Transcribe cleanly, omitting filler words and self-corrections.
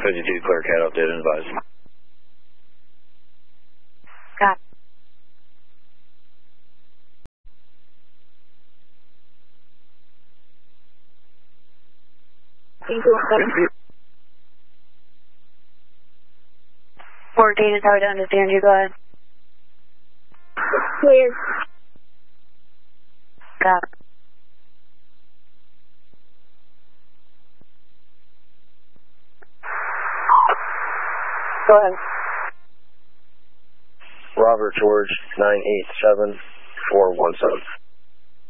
52, clear cat update and advise. Got it. Fort Dane is how to understand you, go ahead. Clear. Got it. Go ahead. Robert George 987417.